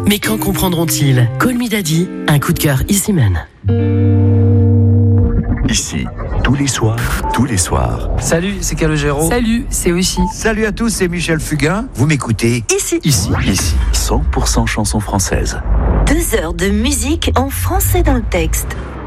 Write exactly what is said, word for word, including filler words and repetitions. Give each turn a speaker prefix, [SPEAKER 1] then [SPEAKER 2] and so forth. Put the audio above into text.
[SPEAKER 1] Mais quand comprendront-ils? Call Me Daddy, un coup de cœur Easy Man.
[SPEAKER 2] Ici, tous les soirs, tous les soirs.
[SPEAKER 3] Salut, c'est Calogero.
[SPEAKER 4] Salut, c'est Oshi.
[SPEAKER 5] Salut à tous, c'est Michel Fugain. Vous m'écoutez
[SPEAKER 1] Ici.
[SPEAKER 2] Ici, ici, cent pour cent chansons françaises.
[SPEAKER 6] Deux heures de musique en français dans le texte.